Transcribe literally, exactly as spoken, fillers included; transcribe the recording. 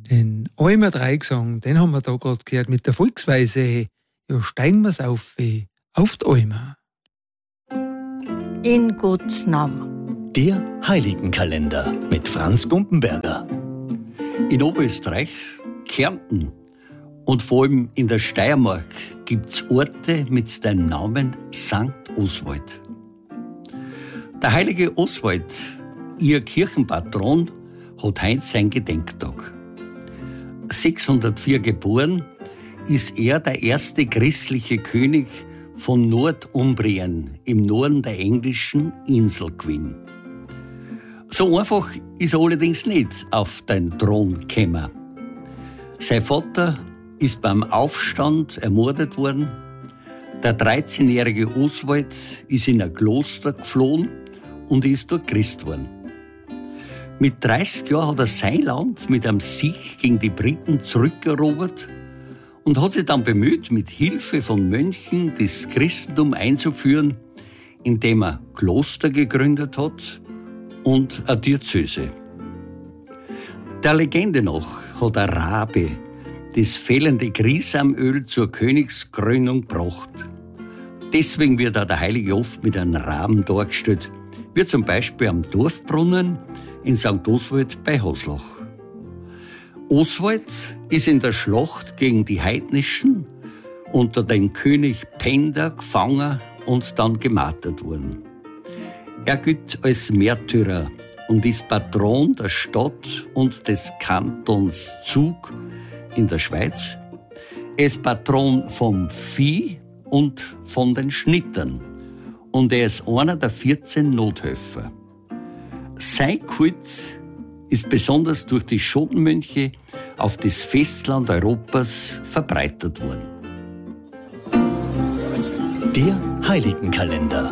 Den Eimer Dreigesang, den haben wir da gerade gehört mit der Volksweise. Ja, steigen wir's auf, eh, auf die Eimer. In Gottes Namen. Der Heiligenkalender mit Franz Gumpenberger. In Oberösterreich, Kärnten und vor allem in der Steiermark gibt es Orte mit dem Namen Sankt Oswald. Der heilige Oswald, ihr Kirchenpatron, hat heute seinen Gedenktag. sechshundertvier geboren, ist er der erste christliche König von Nordumbrien im Norden der englischen Insel gewesen. So einfach ist er allerdings nicht auf den Thron gekommen. Sein Vater ist beim Aufstand ermordet worden. Der dreizehnjährige Oswald ist in ein Kloster geflohen und ist dort Christ worden. Mit dreißig Jahren hat er sein Land mit einem Sieg gegen die Briten zurückerobert und hat sich dann bemüht, mit Hilfe von Mönchen das Christentum einzuführen, indem er Kloster gegründet hat und eine Diözese. Der Legende nach hat ein Rabe das fehlende Grisamöl zur Königskrönung gebracht. Deswegen wird auch der Heilige oft mit einem Raben dargestellt, wie zum Beispiel am Dorfbrunnen in Sankt Oswald bei Haslach. Oswald ist in der Schlacht gegen die Heidnischen unter dem König Penda gefangen und dann gemartert worden. Er gilt als Märtyrer und ist Patron der Stadt und des Kantons Zug in der Schweiz. Er ist Patron vom Vieh und von den Schnittern und er ist einer der vierzehn Nothelfer. Sein Kult ist besonders durch die Schotenmönche auf das Festland Europas verbreitet worden. Der Heiligenkalender.